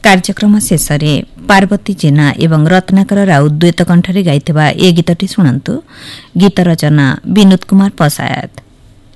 କାର୍ଯ୍ୟକ୍ରମ ଶେଷରେ ପାର୍ବତୀ ଜେନା ଏବଂ ରତ୍ନାକର ରାଉତ ଦ୍ୱୈତ କଣ୍ଠରେ ଗାଇଥିବା ଏ ଗୀତଟି ଶୁଣନ୍ତୁ। ଗୀତ ରଚନା ବିନୋଦ କୁମାର ପଶାୟତ।